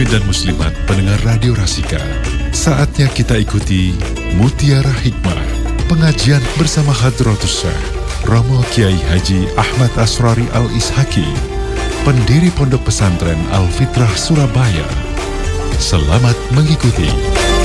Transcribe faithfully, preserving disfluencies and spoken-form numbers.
muslimin dan muslimat pendengar Radio Rasika. Saatnya kita ikuti Mutiara Hikmah, pengajian bersama Hadratus Syekh Romo Kiai Haji Ahmad Asrari Al-Ishaki, pendiri Pondok Pesantren Al-Fitrah Surabaya. Selamat mengikuti.